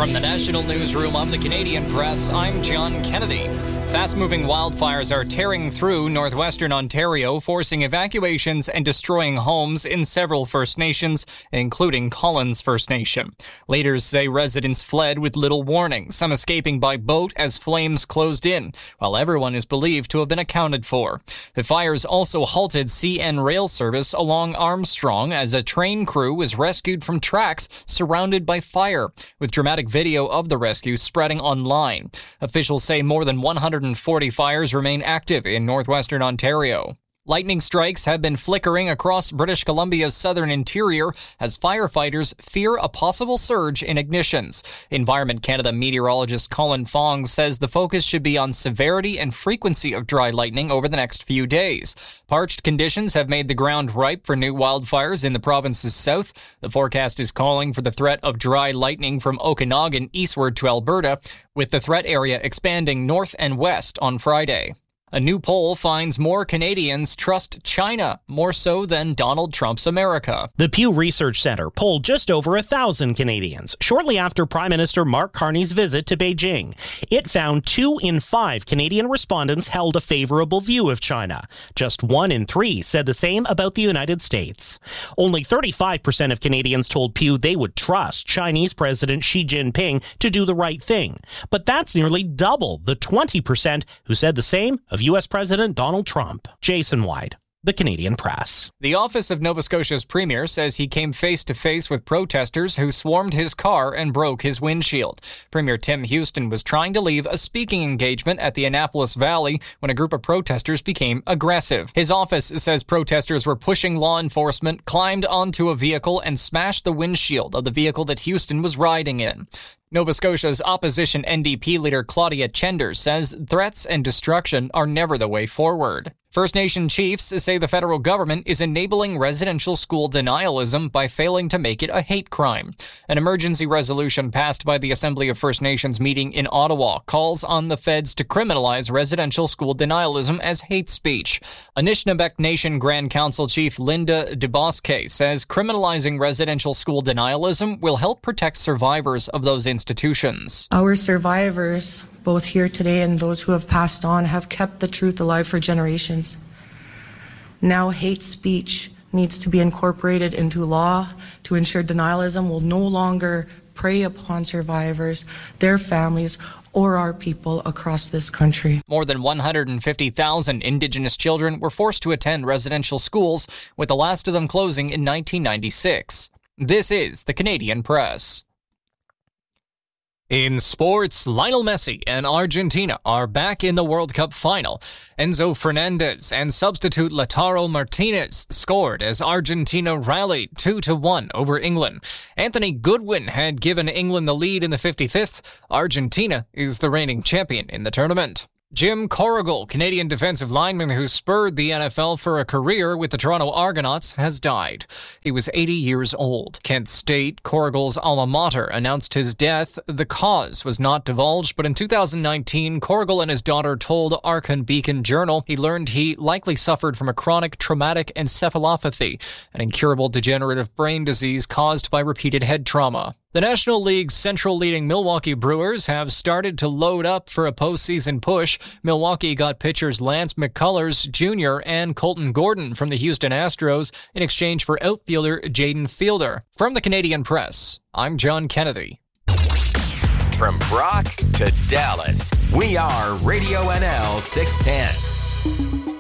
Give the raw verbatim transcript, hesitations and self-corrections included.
From the National Newsroom of the Canadian Press, I'm John Kennedy. Fast-moving wildfires are tearing through northwestern Ontario, forcing evacuations and destroying homes in several First Nations, including Collins First Nation. Leaders say residents fled with little warning, some escaping by boat as flames closed in, while everyone is believed to have been accounted for. The fires also halted C N rail service along Armstrong as a train crew was rescued from tracks surrounded by fire, with dramatic video of the rescue spreading online. Officials say more than one hundred forty fires remain active in northwestern Ontario. Lightning strikes have been flickering across British Columbia's southern interior as firefighters fear a possible surge in ignitions. Environment Canada meteorologist Colin Fong says the focus should be on severity and frequency of dry lightning over the next few days. Parched conditions have made the ground ripe for new wildfires in the province's south. The forecast is calling for the threat of dry lightning from Okanagan eastward to Alberta, with the threat area expanding north and west on Friday. A new poll finds more Canadians trust China more so than Donald Trump's America. The Pew Research Center polled just over a thousand Canadians shortly after Prime Minister Mark Carney's visit to Beijing. It found two in five Canadian respondents held a favorable view of China. Just one in three said the same about the United States. Only thirty-five percent of Canadians told Pew they would trust Chinese President Xi Jinping to do the right thing. But that's nearly double the twenty percent who said the same of U S President Donald Trump. Jason White, The Canadian Press. The office of Nova Scotia's premier says he came face-to-face with protesters who swarmed his car and broke his windshield. Premier Tim Houston was trying to leave a speaking engagement at the Annapolis Valley when a group of protesters became aggressive. His office says protesters were pushing law enforcement, climbed onto a vehicle, and smashed the windshield of the vehicle that Houston was riding in. Nova Scotia's opposition N D P leader Claudia Chender says threats and destruction are never the way forward. First Nation chiefs say the federal government is enabling residential school denialism by failing to make it a hate crime. An emergency resolution passed by the Assembly of First Nations meeting in Ottawa calls on the feds to criminalize residential school denialism as hate speech. Anishinaabe Nation Grand Council Chief Linda DeBosque says criminalizing residential school denialism will help protect survivors of those institutions. Our survivors, both here today and those who have passed on, have kept the truth alive for generations. Now hate speech needs to be incorporated into law to ensure denialism will no longer prey upon survivors, their families, or our people across this country. More than one hundred fifty thousand Indigenous children were forced to attend residential schools, with the last of them closing in nineteen ninety-six. This is the Canadian Press. In sports, Lionel Messi and Argentina are back in the World Cup final. Enzo Fernandez and substitute Lautaro Martinez scored as Argentina rallied two to one over England. Anthony Goodwin had given England the lead in the fifty-fifth. Argentina is the reigning champion in the tournament. Jim Corrigal, Canadian defensive lineman who spurred the N F L for a career with the Toronto Argonauts, has died. He was eighty years old. Kent State, Corrigal's alma mater, announced his death. The cause was not divulged, but in two thousand nineteen, Corrigal and his daughter told Archon Beacon Journal he learned he likely suffered from a chronic traumatic encephalopathy, an incurable degenerative brain disease caused by repeated head trauma. The National League's central-leading Milwaukee Brewers have started to load up for a postseason push. Milwaukee got pitchers Lance McCullers Junior and Colton Gordon from the Houston Astros in exchange for outfielder Jaden Fielder. From the Canadian Press, I'm John Kennedy. From Brock to Dallas, we are Radio N L six ten.